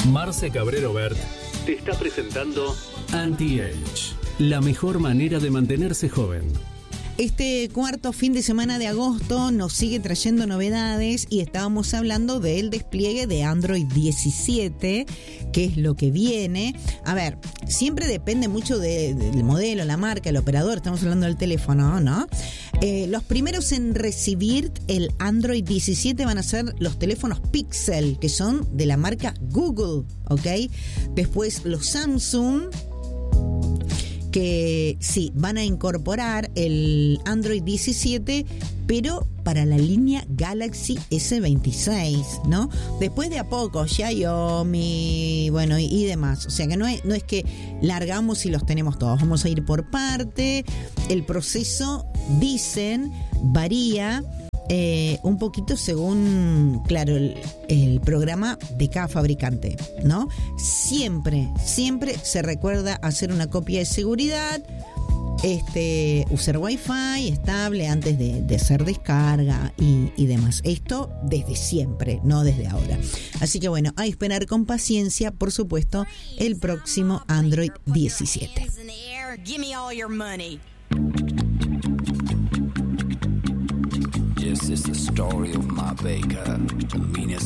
Marce Cabrero Bert te está presentando Anti-Age, la mejor manera de mantenerse joven. Este cuarto fin de semana de agosto nos sigue trayendo novedades y estábamos hablando del despliegue de Android 17, que es lo que viene. A ver, siempre depende mucho del modelo, la marca, el operador, estamos hablando del teléfono, ¿no? Los primeros en recibir el Android 17 van a ser los teléfonos Pixel, que son de la marca Google, ¿ok? Después los Samsung, que sí, van a incorporar el Android 17, pero para la línea Galaxy S26, ¿no? Después de a poco, Xiaomi, bueno, y demás. O sea que no es que largamos y los tenemos todos. Vamos a ir por parte. El proceso, dicen, varía un poquito según, claro, el programa de cada fabricante, ¿no? Siempre se recuerda hacer una copia de seguridad, usar Wi-Fi estable antes de hacer descarga y demás. Esto desde siempre, no desde ahora. Así que bueno, a esperar con paciencia, por supuesto, el próximo Android 17. This is the story of my baker, the meanest